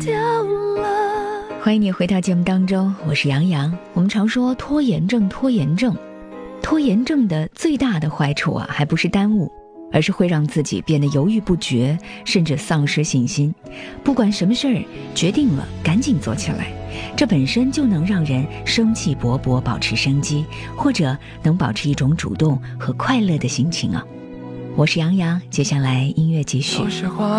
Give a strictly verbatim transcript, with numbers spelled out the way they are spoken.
掉了。 欢迎你回到节目当中，我是杨洋。我们常说拖延症，拖延症，拖延症的最大的坏处啊，还不是耽误，而是会让自己变得犹豫不决，甚至丧失信心。不管什么事儿，决定了赶紧做起来，这本身就能让人生气勃勃，保持生机，或者能保持一种主动和快乐的心情啊。我是杨洋，接下来音乐继续。 有些话